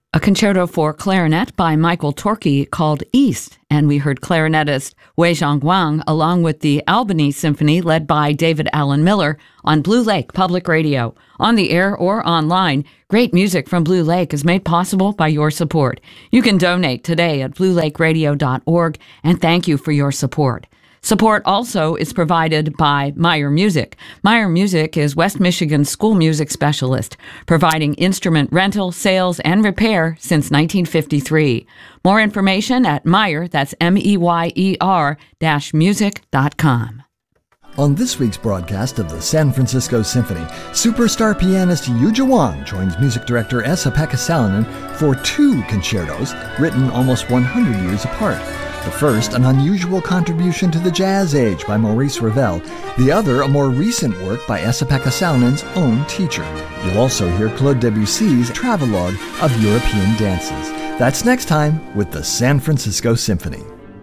A concerto for clarinet by Michael Torke called East, and we heard clarinetist Weizhang Wang along with the Albany Symphony led by David Allen Miller on Blue Lake Public Radio. On the air or online, great music from Blue Lake is made possible by your support. You can donate today at bluelakeradio.org, and thank you for your support. Support also is provided by Meyer Music. Meyer Music is West Michigan's school music specialist, providing instrument rental, sales, and repair since 1953. More information at Meyer, that's MEYER-music.com. On this week's broadcast of the San Francisco Symphony, superstar pianist Yuja Wang joins music director Esa-Pekka Salonen for two concertos written almost 100 years apart. The first, an unusual contribution to the jazz age by Maurice Ravel. The other, a more recent work by Esa-Pekka Salonen's own teacher. You'll also hear Claude Debussy's travelogue of European dances. That's next time with the San Francisco Symphony.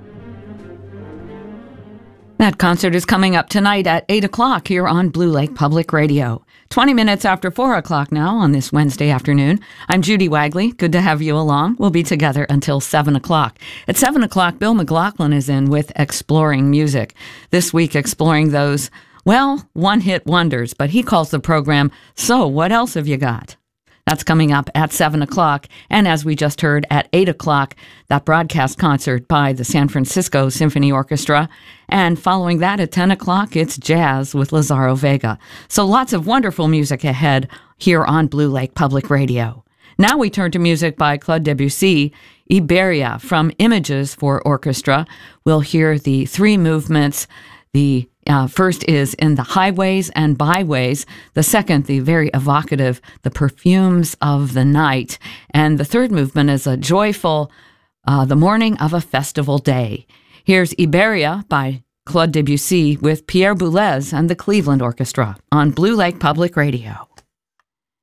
That concert is coming up tonight at 8 o'clock here on Blue Lake Public Radio. 20 minutes after 4 o'clock now on this Wednesday afternoon. I'm Judy Wagley. Good to have you along. We'll be together until 7 o'clock. At 7 o'clock, Bill McLaughlin is in with Exploring Music. This week, exploring those, well, one-hit wonders, but he calls the program, So What Else Have You Got? That's coming up at 7 o'clock. And as we just heard, at 8 o'clock, that broadcast concert by the San Francisco Symphony Orchestra. And following that at 10 o'clock, it's jazz with Lazaro Vega. So lots of wonderful music ahead here on Blue Lake Public Radio. Now we turn to music by Claude Debussy, Iberia from Images for Orchestra. We'll hear the three movements. The first is in the highways and byways. The second, the very evocative, the perfumes of the night. And the third movement is a joyful, the morning of a festival day. Here's Iberia by Claude Debussy with Pierre Boulez and the Cleveland Orchestra on Blue Lake Public Radio.